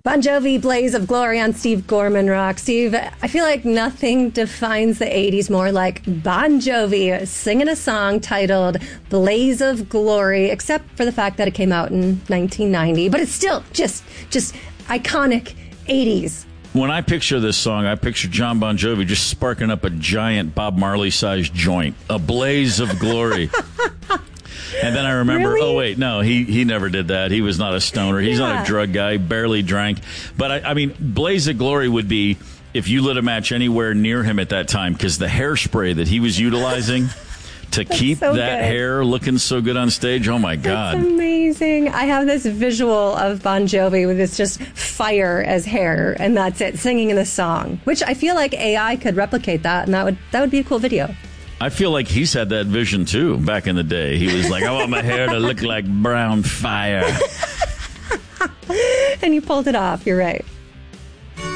Bon Jovi, Blaze of Glory on Steve Gorman Rock. Steve, I feel like nothing defines the 80s more like Bon Jovi singing a song titled Blaze of Glory, except for the fact that it came out in 1990. But it's still just iconic 80s. When I picture this song, I picture John Bon Jovi just sparking up a giant Bob Marley-sized joint. A blaze of glory. And then I remember, Really? oh, wait, no, he never did that. He was not a stoner. He's not a drug guy. He barely drank. But, I mean, Blaze of Glory would be if you lit a match anywhere near him at that time, because the hairspray that he was utilizing to keep so that good. hair looking so good on stage, oh, my God. That's amazing. I have this visual of Bon Jovi with this just fire as hair, and that's it, singing in the song, which I feel like AI could replicate that, and that would be a cool video. I feel like he's had that vision, too, back in the day. He was like, I want my hair to look like brown fire. And you pulled it off. You're right.